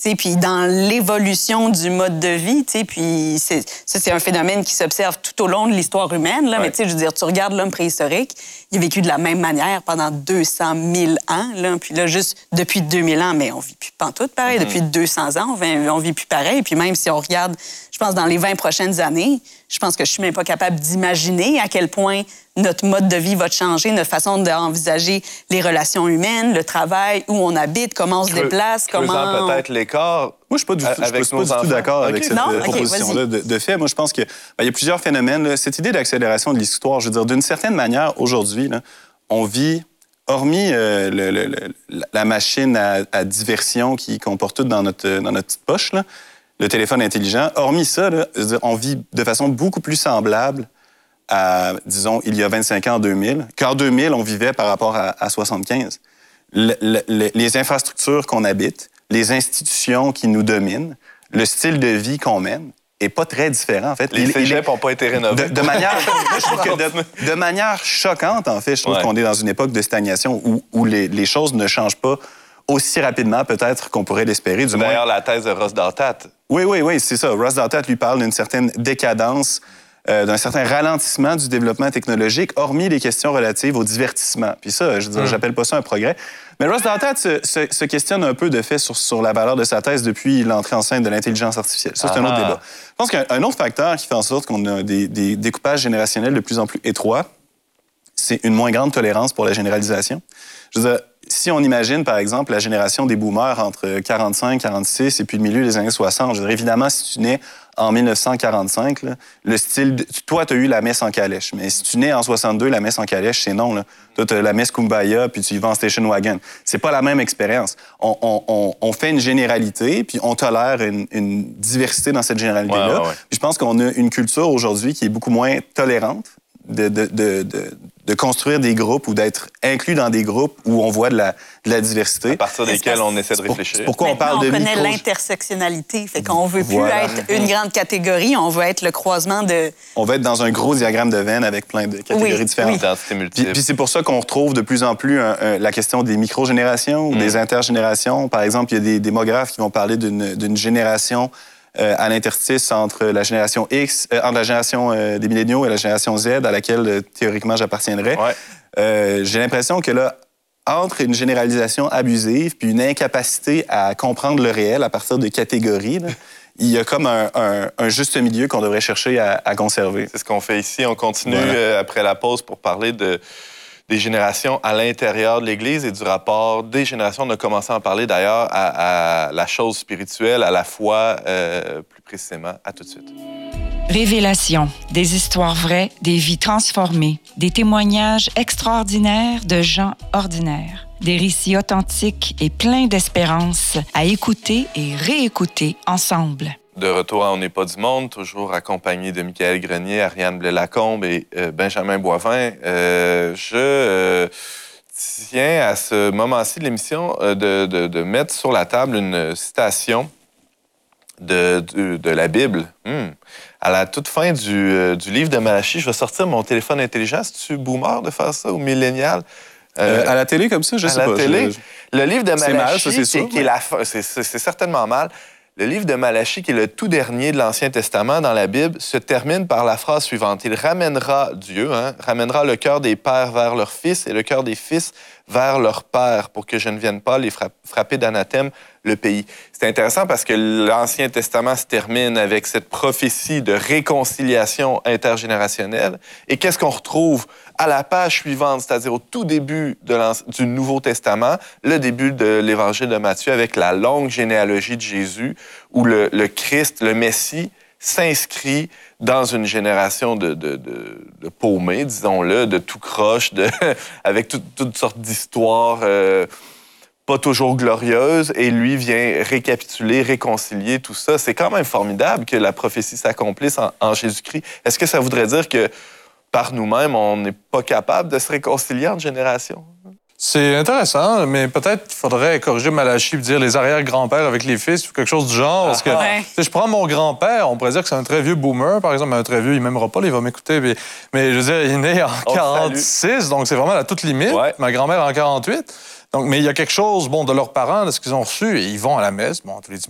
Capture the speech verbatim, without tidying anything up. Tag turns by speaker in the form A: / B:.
A: T'sais, puis dans l'évolution du mode de vie, t'sais, puis c'est, ça, c'est un phénomène qui s'observe tout au long de l'histoire humaine. Là, ouais. Mais tu sais, je veux dire, tu regardes l'homme préhistorique, il a vécu de la même manière pendant deux cent mille ans. Là, puis là, juste depuis deux mille ans, mais on vit plus pantoute pareil. Mm-hmm. Depuis deux cents ans, on vit, on vit plus pareil. Puis même si on regarde, je pense, dans les vingt prochaines années, je pense que je suis même pas capable d'imaginer à quel point notre mode de vie va changer, notre façon d'envisager les relations humaines, le travail, où on habite, comment on se
B: Creux,
A: déplace, comment...
B: peut-être l'écart.
C: Moi, je ne suis pas du, avec je suis pas du tout d'accord okay. avec cette
A: non?
C: proposition-là
A: okay,
C: de, de fait. Moi, je pense qu'il ben, y a plusieurs phénomènes. Là. Cette idée d'accélération de l'histoire, je veux dire, d'une certaine manière, aujourd'hui, là, on vit, hormis euh, le, le, le, la machine à, à diversion qui, qu'on porte toute dans notre, dans notre petite poche, là, le téléphone intelligent, hormis ça, là, je veux dire, on vit de façon beaucoup plus semblable à, disons, il y a vingt-cinq ans, en deux mille, qu'en deux mille, on vivait par rapport à, à soixante-quinze. Le, le, les infrastructures qu'on habite, les institutions qui nous dominent, le style de vie qu'on mène est pas très différent, en fait.
B: Les cégeps n'ont pas été rénovés.
C: De, de, manière, moi, je trouve que de, de manière choquante, en fait, je trouve ouais. qu'on est dans une époque de stagnation où, où les, les choses ne changent pas aussi rapidement, peut-être, qu'on pourrait l'espérer. Du
B: D'ailleurs,
C: moins...
B: la thèse de Ross Douthat.
C: Oui, oui, oui, c'est ça. Ross Douthat lui parle d'une certaine décadence, euh, d'un certain ralentissement du développement technologique, hormis les questions relatives au divertissement. Puis ça, je veux dire, mm. j'appelle pas ça un progrès. Mais Ross Douthat se, se, se questionne un peu de fait sur, sur la valeur de sa thèse depuis l'entrée en scène de l'intelligence artificielle. Ça, c'est ah. un autre débat. Je pense qu'un autre facteur qui fait en sorte qu'on a des, des découpages générationnels de plus en plus étroits, c'est une moins grande tolérance pour la généralisation. Je veux dire, si on imagine, par exemple, la génération des boomers entre quarante-cinq, quarante-six et puis le milieu des années soixante, je veux dire, évidemment, si tu nais en mille neuf cent quarante-cinq, là, le style... De... Toi, tu as eu la messe en calèche, mais si tu nais en soixante-deux, la messe en calèche, c'est non. Là. Toi, tu as la messe Kumbaya, puis tu y vas en station wagon. C'est pas la même expérience. On, on, on, on fait une généralité, puis on tolère une, une diversité dans cette généralité-là. Ouais, ouais, ouais. Puis je pense qu'on a une culture aujourd'hui qui est beaucoup moins tolérante de, de, de, de, de construire des groupes ou d'être inclus dans des groupes où on voit de la, de la diversité.
B: À partir desquels on essaie de réfléchir.
C: C'est pourquoi
A: Maintenant,
C: on parle
A: on
C: de
A: connaît
C: micro...
A: l'intersectionnalité. Fait qu'on veut plus
C: voilà.
A: être une grande catégorie, on veut être le croisement de...
C: On veut être dans un gros diagramme de Venn avec plein de catégories
A: oui,
C: différentes.
A: Oui.
C: Puis, puis c'est pour ça qu'on retrouve de plus en plus un, un, la question des microgénérations ou mm. des intergénérations. Par exemple, il y a des démographes qui vont parler d'une, d'une génération euh, à l'interstice entre la génération X, euh, entre la génération euh, des milléniaux et la génération Z, à laquelle, euh, théoriquement, j'appartiendrais. Ouais. Euh, j'ai l'impression que là, entre une généralisation abusive puis une incapacité à comprendre le réel à partir de catégories, là, il y a comme un, un, un juste milieu qu'on devrait chercher à, à conserver.
B: C'est ce qu'on fait ici. On continue voilà. euh, après la pause pour parler de, des générations à l'intérieur de l'Église et du rapport des générations. On a commencé à en parler d'ailleurs à, à la chose spirituelle, à la foi, euh, plus précisément. À tout de suite.
D: Révélation, des histoires vraies, des vies transformées, des témoignages extraordinaires de gens ordinaires, des récits authentiques et pleins d'espérance à écouter et réécouter ensemble.
B: De retour à On n'est pas du monde, toujours accompagné de Michaël Grenier, Ariane Blais-Lacombe et euh, Benjamin Boivin. Euh, je euh, tiens à ce moment-ci de l'émission euh, de, de, de mettre sur la table une citation de, de, de la Bible. Hmm. À la toute fin du, euh, du livre de Malachie, je vais sortir mon téléphone intelligent. C'est-tu boomer de faire ça ou millénial?
C: Euh, euh, à la télé, comme ça, je sais pas.
B: À la télé. Je... Le livre de Malachie,
C: c'est mal, ça, c'est sûr,
B: qui, qui est la fin, c'est, c'est, c'est certainement mal. Le livre de Malachie, qui est le tout dernier de l'Ancien Testament dans la Bible, se termine par la phrase suivante. Il ramènera, Dieu, hein, ramènera le cœur des pères vers leurs fils et le cœur des fils vers leurs pères pour que je ne vienne pas les frapper d'anathème le pays. C'est intéressant parce que l'Ancien Testament se termine avec cette prophétie de réconciliation intergénérationnelle. Et qu'est-ce qu'on retrouve à la page suivante, c'est-à-dire au tout début de du Nouveau Testament, le début de l'Évangile de Matthieu avec la longue généalogie de Jésus où le, le Christ, le Messie, s'inscrit dans une génération de, de, de, de paumés, disons-le, de tout croche, de, avec tout, toutes sortes d'histoires euh, pas toujours glorieuses, et lui vient récapituler, réconcilier tout ça. C'est quand même formidable que la prophétie s'accomplisse en, en Jésus-Christ. Est-ce que ça voudrait dire que par nous-mêmes, on n'est pas capable de se réconcilier entre générations?
E: C'est intéressant, mais peut-être qu'il faudrait corriger Malachie et dire les arrière-grands-pères avec les fils ou quelque chose du genre. Parce que ouais. si je prends mon grand-père, on pourrait dire que c'est un très vieux boomer, par exemple. Un très vieux, il m'aimera pas, là, il va m'écouter. Mais, mais je veux dire, il est né en oh, quarante-six, donc c'est vraiment la toute limite. Ouais. Ma grand-mère en quarante-huit. Donc, mais il y a quelque chose, bon, de leurs parents, de ce qu'ils ont reçu, et ils vont à la messe, bon, tous les dimanches.